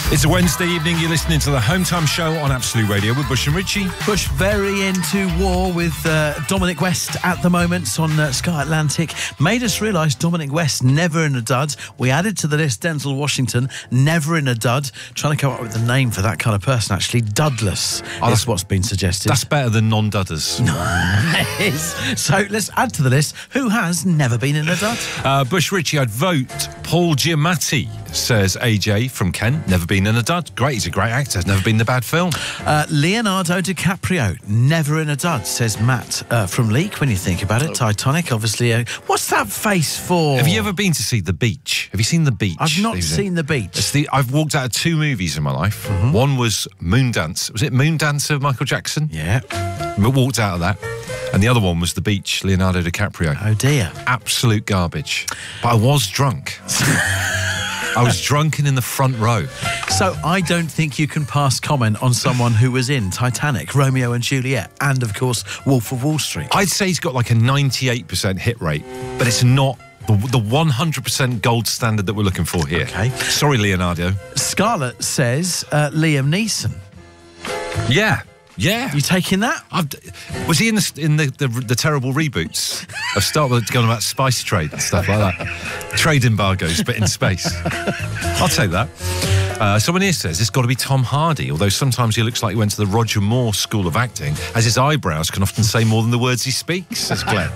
It's a Wednesday evening. You're listening to the Home Time Show on Absolute Radio with Bush and Richie. Bush very into war with Dominic West at the moment on Sky Atlantic. Made us realise Dominic West never in a dud. We added to the list Denzel Washington, never in a dud. Trying to come up with a name for that kind of person, actually. Dudless is what's been suggested. That's better than non-dudders. So let's add to the list who has never been in a dud. Bush, Richie, I'd vote Paul Giamatti, says AJ from Kent. Never been in a dud. Great, he's a great actor. Has never been in a bad film. Leonardo DiCaprio, never in a dud, says Matt from Leek. When you think about it, Titanic, obviously. What's that face for? Have you ever been to see The Beach? Have you seen The Beach? I've not seen The Beach. I've walked out of two movies in my life. Mm-hmm. One was Moondance. Was it Moondance of Michael Jackson? Yeah. We walked out of that. And the other one was The Beach, Leonardo DiCaprio. Oh, dear. Absolute garbage. But I was drunk. I was drunken in the front row. So I don't think you can pass comment on someone who was in Titanic, Romeo and Juliet, and, of course, Wolf of Wall Street. I'd say he's got like a 98% hit rate, but it's not the 100% gold standard that we're looking for here. Okay. Sorry, Leonardo. Scarlett says Liam Neeson. Yeah. Yeah, you taking that? Was he in the terrible reboots of Star Wars, going about spice trade and stuff like that? Trade embargoes, but in space. I'll take that. Someone here says it's got to be Tom Hardy, although sometimes he looks like he went to the Roger Moore School of Acting, as his eyebrows can often say more than the words he speaks, says Glenn.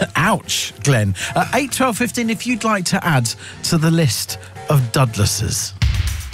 Ouch, Glenn. 8, 12, 15, if you'd like to add to the list of Dudlesses.